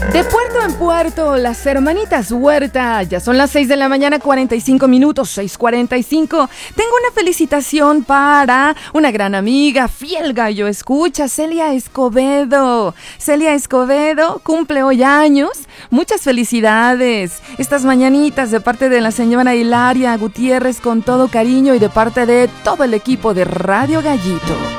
De puerto en puerto, las hermanitas Huerta. Ya son las 6 de la mañana, 45 minutos, 6:45. Tengo una felicitación para una gran amiga, fiel gallo escucha, Celia Escobedo. Celia Escobedo cumple hoy años. Muchas felicidades. Estas mañanitas de parte de la señora Hilaria Gutiérrez con todo cariño y de parte de todo el equipo de Radio Gallito.